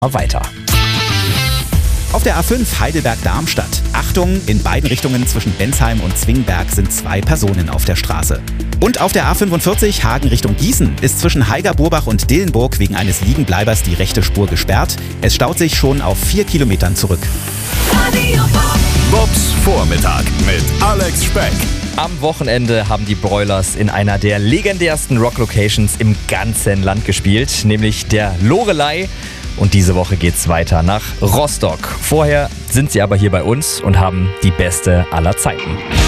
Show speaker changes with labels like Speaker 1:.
Speaker 1: weiter. Auf der A5 Heidelberg-Darmstadt. Achtung, in beiden Richtungen zwischen Bensheim und Zwingberg sind 2 Personen auf der Straße. Und auf der A45 Hagen Richtung Gießen ist zwischen Haiger-Burbach und Dillenburg wegen eines Liegenbleibers die rechte Spur gesperrt. Es staut sich schon auf 4 Kilometern zurück.
Speaker 2: Bobs Vormittag mit Alex Speck.
Speaker 1: Am Wochenende haben die Broilers in einer der legendärsten Rock-Locations im ganzen Land gespielt, nämlich der Loreley. Und diese Woche geht's weiter nach Rostock. Vorher sind sie aber hier bei uns und haben die beste aller Zeiten.